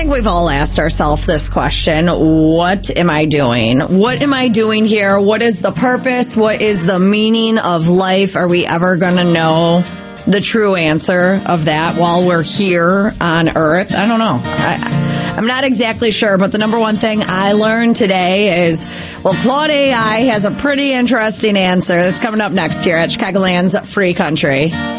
think we've all asked ourselves this question. What am I doing? What am I doing here? What is the purpose? What is the meaning of life? Are we ever going to know the true answer of that while we're here on Earth? I don't know. I'm not exactly sure, but the number one thing I learned today is, well, Claude AI has a pretty interesting answer that's coming up next here at Chicagoland's Free Country.